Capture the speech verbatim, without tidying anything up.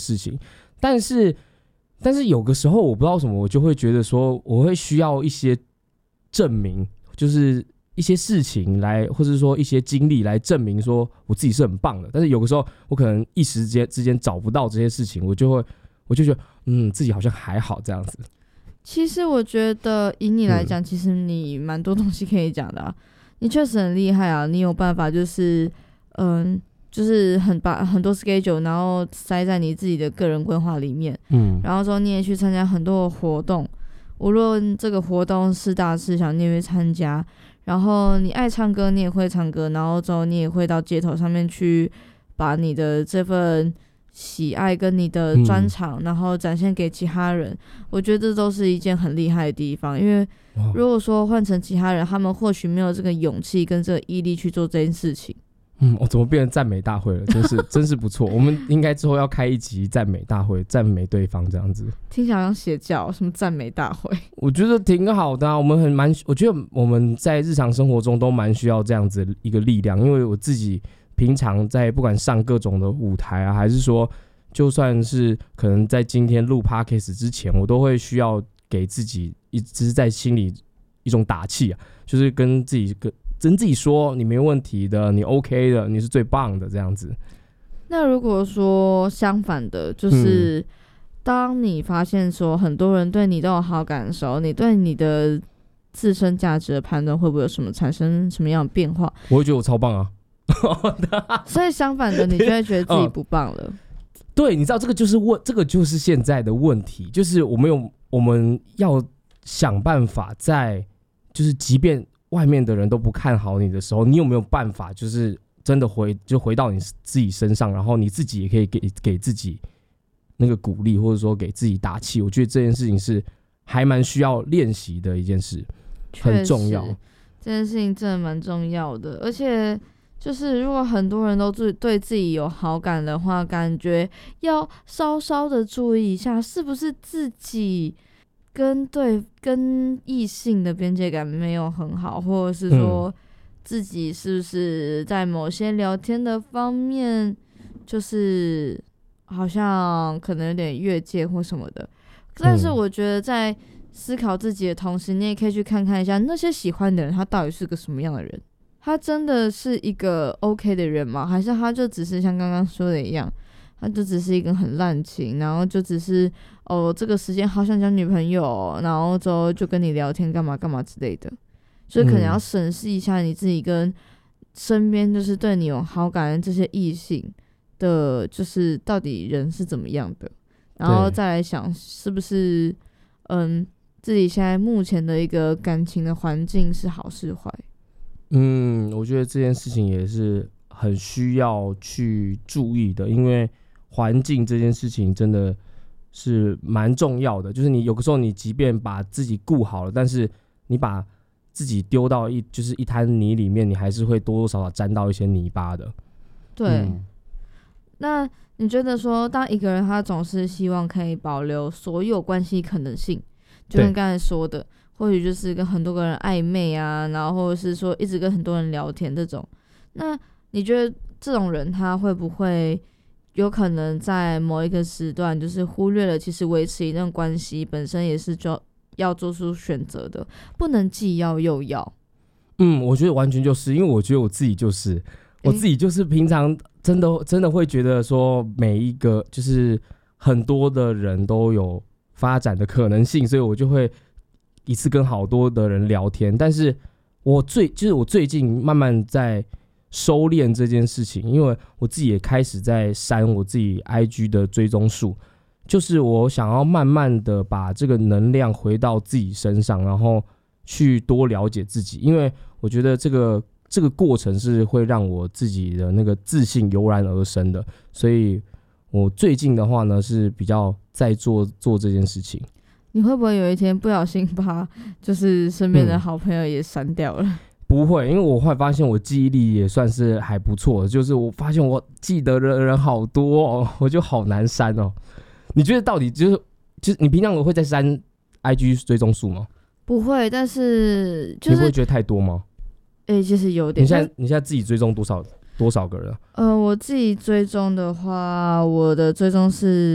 事情。但是但是有个时候我不知道什么，我就会觉得说我会需要一些证明，就是一些事情来，或者说一些经历来证明说我自己是很棒的。但是有个时候我可能一时间之间找不到这些事情，我就会我就觉得嗯自己好像还好这样子。 其实我觉得以你来讲、嗯、其实你蛮多东西可以讲的啊，你确实很厉害啊，你有办法就是嗯就是很把很多 schedule 然后塞在你自己的个人规划里面，嗯，然后之后你也去参加很多的活动，无论这个活动是大是小你也会参加，然后你爱唱歌你也会唱歌，然后之后你也会到街头上面去把你的这份喜爱跟你的专长、嗯、然后展现给其他人，我觉得这都是一件很厉害的地方。因为如果说换成其他人，他们或许没有这个勇气跟这个毅力去做这件事情。 嗯，我、哦、怎么变成赞美大会了？真是真是不错。我们应该之后要开一集赞美大会，赞美对方这样子。 听起来像邪教，什么赞美大会？ 我觉得挺好的啊。我们很蛮，我觉得我们在日常生活中都蛮需要这样子一个力量，因为我自己平常在不管上各种的舞台啊，还是说就算是可能在今天录 podcast 之前，我都会需要给自己一直在心里一种打气啊，就是跟自己跟跟自己说你没问题的，你 OK 的，你是最棒的这样子。 那如果说相反的，就是当你发现说很多人对你都有好感的时候，你对你的自身价值的判断会不会有什么产生什么样的变化？ 我会觉得我超棒啊。 所以相反的，你就会觉得自己不棒了。 嗯、对，你知道这个就是问，这个就是现在的问题，就是我们有我们要想办法在，就是即便外面的人都不看好你的时候，你有没有办法，就是真的回就回到你自己身上，然后你自己也可以给给自己那个鼓励，或者说给自己打气。我觉得这件事情是还蛮需要练习的一件事，很重要。 这件事情真的蛮重要的，而且。就是如果很多人都对自己有好感的话，感觉要稍稍的注意一下，是不是自己跟对跟异性的边界感没有很好，或者是说自己是不是在某些聊天的方面，就是好像可能有点越界或什么的。但是我觉得在思考自己的同时，你也可以去看看一下那些喜欢的人，他到底是个什么样的人。他真的是一个 OK 的人吗？还是他就只是像刚刚说的一样，他就只是一个很滥情，然后就只是哦这个时间好想交女朋友，然后之后就跟你聊天干嘛干嘛之类的，所以可能要审视一下你自己跟身边就是对你有好感的这些异性的，就是到底人是怎么样的，然后再来想是不是嗯自己现在目前的一个感情的环境是好是坏。 嗯，我觉得这件事情也是很需要去注意的，因为环境这件事情真的是蛮重要的。就是你有个时候，你即便把自己顾好了，但是你把自己丢到一就是一滩泥里面，你还是会多多少少沾到一些泥巴的。 对，嗯、那你觉得说，当一个人他总是希望可以保留所有关系可能性，就跟刚才说的。或许就是跟很多个人暧昧啊，然后或者是说一直跟很多人聊天这种，那你觉得这种人他会不会有可能在某一个时段就是忽略了其实维持一段关系本身也是就要做出选择的，不能既要又要。 嗯，我觉得完全就是因为我觉得我自己就是我自己就是平常真的真的会觉得说每一个就是很多的人都有发展的可能性，所以我就会一次跟好多的人聊天，但是我最就是我最近慢慢在收敛这件事情，因为我自己也开始在删我自己 I G 的追踪数，就是我想要慢慢的把这个能量回到自己身上，然后去多了解自己，因为我觉得这个这个过程是会让我自己的那个自信油然而生的，所以我最近的话呢是比较在做做这件事情。 你会不会有一天不小心把就是身边的好朋友也删掉了？嗯、 不会，因为我后来发现我记忆力也算是还不错，就是我发现我记得的人好多哦，我就好难删哦。你觉得到底就是就是你平常会在删 I G 追踪数吗？ 不会，但是就是你不会觉得太多吗？ 哎、欸，其实有点。 你现在你现在自己追踪多少多少个人？ 呃，我自己追踪的话，我的追踪是